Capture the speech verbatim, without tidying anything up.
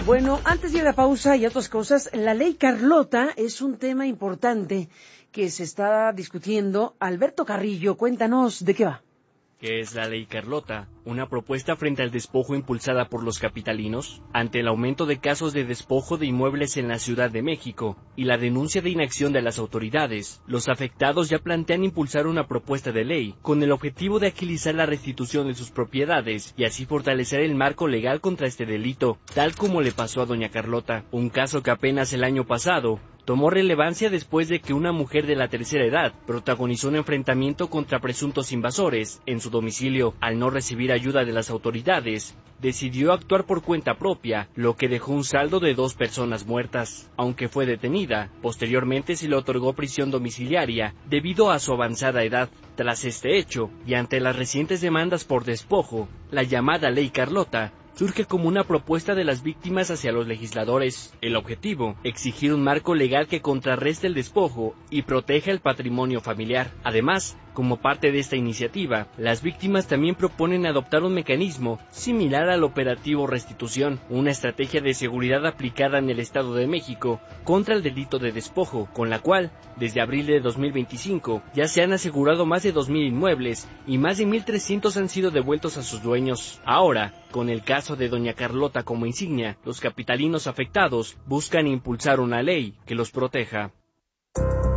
Bueno, antes de ir a la pausa y otras cosas, la ley Carlota es un tema importante que se está discutiendo. Alberto Carrillo, cuéntanos de qué va. ¿Qué es la ley Carlota? ¿Una propuesta frente al despojo impulsada por los capitalinos? Ante el aumento de casos de despojo de inmuebles en la Ciudad de México y la denuncia de inacción de las autoridades, los afectados ya plantean impulsar una propuesta de ley con el objetivo de agilizar la restitución de sus propiedades y así fortalecer el marco legal contra este delito, tal como le pasó a doña Carlota, un caso que apenas el año pasado tomó relevancia después de que una mujer de la tercera edad protagonizó un enfrentamiento contra presuntos invasores en su domicilio. Al no recibir ayuda de las autoridades, decidió actuar por cuenta propia, lo que dejó un saldo de dos personas muertas. Aunque fue detenida, posteriormente se le otorgó prisión domiciliaria debido a su avanzada edad. Tras este hecho, y ante las recientes demandas por despojo, la llamada Ley Carlota surge como una propuesta de las víctimas hacia los legisladores. El objetivo, exigir un marco legal que contrarreste el despojo y proteja el patrimonio familiar. Además, como parte de esta iniciativa, las víctimas también proponen adoptar un mecanismo similar al operativo Restitución, una estrategia de seguridad aplicada en el Estado de México contra el delito de despojo, con la cual, desde abril de dos mil veinticinco, ya se han asegurado más de dos mil inmuebles y más de mil trescientos han sido devueltos a sus dueños. Ahora, con el caso de doña Carlota como insignia, los capitalinos afectados buscan impulsar una ley que los proteja.